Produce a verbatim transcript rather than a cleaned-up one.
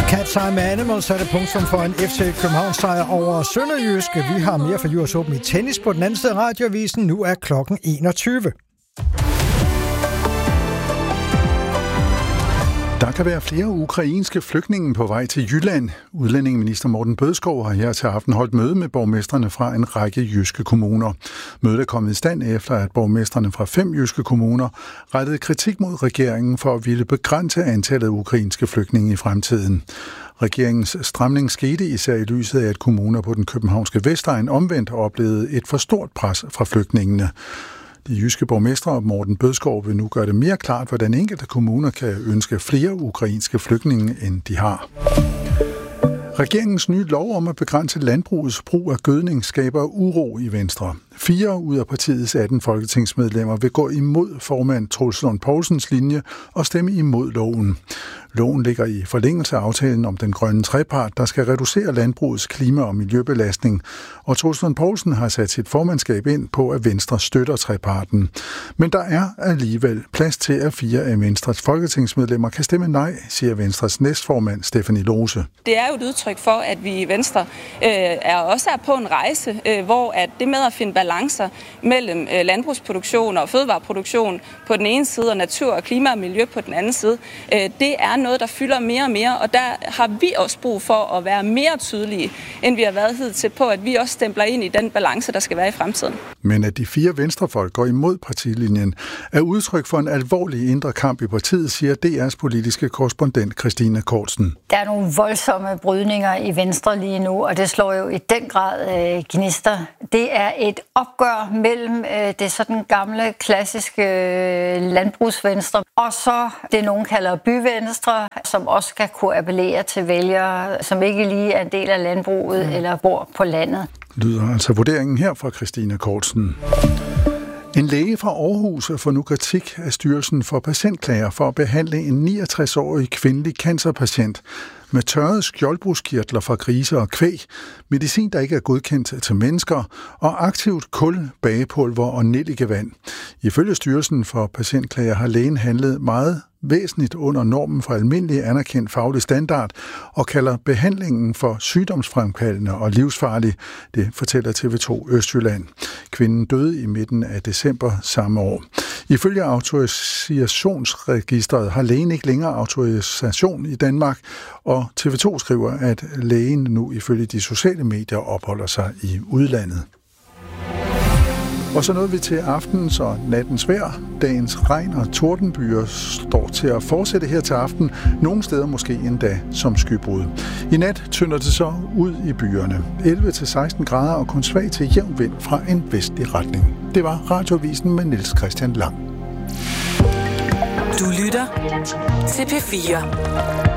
Time Animals satte punktum for en F C Københavns sejr over Sønderjyske. Vi har mere for U S Open i tennis på den anden side af radioavisen. Nu er klokken enogtyve. Der kan være flere ukrainske flygtninge på vej til Jylland. Udlændingeminister Morten Bødskov har her til aften holdt møde med borgmestrene fra en række jyske kommuner. Mødet er kommet i stand efter, at borgmestrene fra fem jyske kommuner rettede kritik mod regeringen for at ville begrænse antallet af ukrainske flygtninge i fremtiden. Regeringens stramning skete især i lyset af, at kommuner på den københavnske Vestegn omvendt oplevede et for stort pres fra flygtningene. De jyske borgmestre og Morten Bødskov vil nu gøre det mere klart, hvordan enkelte kommuner kan ønske flere ukrainske flygtninge, end de har. Regeringens nye lov om at begrænse landbrugets brug af gødning skaber uro i Venstre. Fire ud af partiets atten folketingsmedlemmer vil gå imod formand Troels Lund Poulsens linje og stemme imod loven. Loven ligger i forlængelse af aftalen om den grønne trepart, der skal reducere landbrugets klima- og miljøbelastning. Og Troels Lund Poulsen har sat sit formandskab ind på, at Venstre støtter treparten. Men der er alligevel plads til, at fire af Venstres folketingsmedlemmer kan stemme nej, siger Venstres næstformand Stephanie Lose. Det er jo et udtryk for, at vi i Venstre øh, er også er på en rejse, øh, hvor at det med at finde balancer mellem øh, landbrugsproduktion og fødevareproduktion på den ene side, og natur og klima og miljø på den anden side, øh, det er noget, der fylder mere og mere, og der har vi også brug for at være mere tydelige, end vi har været hidtil på, at vi også stempler ind i den balance, der skal være i fremtiden. Men at de fire venstrefolk går imod partilinjen, er udtryk for en alvorlig indre kamp i partiet, siger D R's politiske korrespondent Christine Kortsen. Der er nogle voldsomme brydninger i Venstre lige nu, og det slår jo i den grad øh, gnister. Det er et opgør mellem øh, det sådan gamle, klassiske øh, landbrugsvenstre, og så det, nogen kalder byvenstre, som også skal kunne appellere til vælgere, som ikke lige er en del af landbruget mm. eller bor på landet. Lyder altså vurderingen her fra Christine Kortsen. En læge fra Aarhus får nu kritik af Styrelsen for Patientklager for at behandle en niogtres-årig kvindelig cancerpatient med tørrede skjoldbruskkirtler fra grise og kvæg, medicin, der ikke er godkendt til mennesker, og aktivt kul, bagepulver og nellikevand. Ifølge Styrelsen for Patientklager har lægen handlet meget væsentligt under normen for almindelig anerkendt faglig standard og kalder behandlingen for sygdomsfremkaldende og livsfarlig, det fortæller T V to Østjylland. Kvinden døde i midten af december samme år. Ifølge autorisationsregistret har lægen ikke længere autorisation i Danmark, og T V to skriver, at lægen nu ifølge de sociale medier opholder sig i udlandet. Og så nåede vi til aftens og nattens vejr. Dagens regn og tordenbyer står til at fortsætte her til aften. Nogle steder måske endda som skybrud. I nat tynder det så ud i byerne. elleve til seksten grader og kun svag til jævn vind fra en vestlig retning. Det var Radioavisen med Niels Christian Lang. Du lytter til P fire.